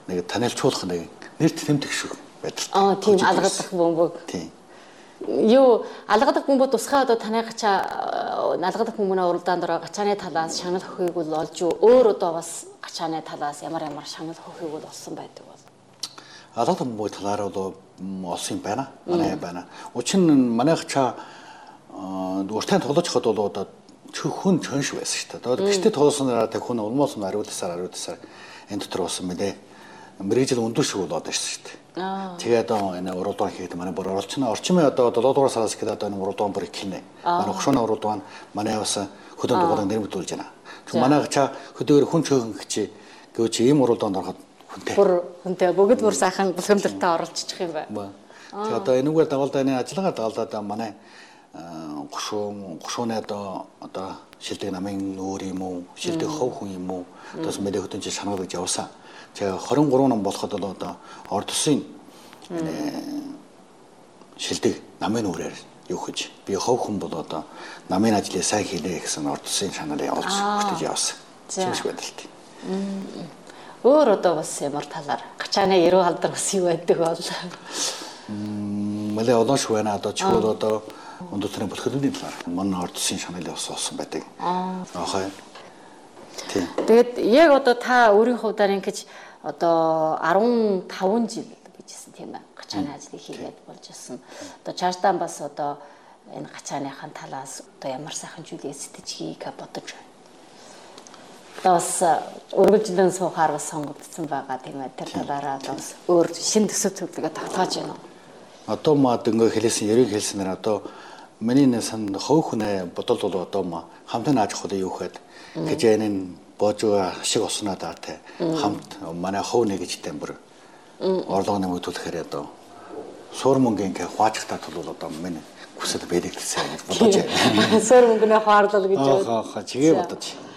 нэг танилцуулах нэг нэрт тэмдэг шүү байдаг. Тийм алгадах бөмбөг. Тийм. Юу алгадах бөмбөг тусгай одоо таны гачаа алгадах бөмбөгийн уралдаан дөрөө гачааны талаас шагнал хөхийг бол олж өөр одоо бас гачааны талаас ямар шагнал хөхийг бол олсон байдаг бол. Алгадах бөмбөгийн талаар бол олсон юм байна. Манай байна. Учир нь манай гачаа уртын тоглож хад бол одоо хүн чөнш байсан шүү дээ. Одоо гэртээ тоглосноор тэг хүн улмаас нь ариутсаар энэ дотор болсон мөлий. Мэргэжил өндөр шиг болоод байсан шүү дээ. Тэгээд энэ уралдаан хийхэд манай бүр орчмын одоо 7 дугаар сараас гээд одоо энэ уралдаан бүр ихнэ. Манай хушууны уралдаан манай бас хөдөө дугаараа нэрмэгдүүлж байна. Манай гачаа хөдөөр хүн чөөхөн хичээ гэвч ийм уралдаанд ороход хүнтэй. Бүр хүнтэй бүгд бүр сайхан бүлгэмдэртээ оролцчих юм байна. Тэгээд одоо энэгээр дагалдааны ажиллагаа дагалдаад манай гушууны одоо шилдэг намын нүүр юм уу, шилдэг хов хүн юм уу, одоо мэдээ хөтөн чи сануулж явсан. Тэгээ 23 ном болоход бол одоо орд усын шилдэг намын нүрээр юу гэж би хов хүн бол одоо намын ажлыг сайн хийлээ гэсэн орд усын шаналыг олж хөтөж явсан. Чимш байдалтай. Өөр одоо бас ямар талаар гачааны 90 халдар бас юу байдаг бол мэлээ олон шүү байна. Одоо чигүүл одоо өндөртний бүрхэмдийн талаар манай орд усын шаналыг бас олсон байдаг. Ахаа. Тэгээд яг одоо та өөрийн хувьдаа ингэж одоо 15 жил гэжсэн тийм ээ. Гачааны ажлыг хийгээд болж ирсэн. Одоо чаашдаа бас одоо энэ гачааныхын талаас одоо ямар сайхан зүйлийг сэтгэжхийг бодож байна. Одоо бас үргэлжлэн суухаар бас сонгогдсон байгаа тийм ээ. Тэр талаараа бас өөр шин төсөв төлөвлөгөө тогтоож байна уу? Одоо маа дөнгө хэлсэн, ерөг хэлснээр одоо миний сан хов хүнээ бодол бол одоо маа хамтан ааж ахуй юу гэхэд гэжэнэн боожоо шиг осноо даатай хамт манай хов нэгжтэй бүр орлого нэмэгдүүлэхээр одоо суур мөнгөний хуваачтаа тул одоо миний хүсэл байдаг гэсэн гэж бодож байна. Суур мөнгөний хуваарлал гэж. Чигээ бодож.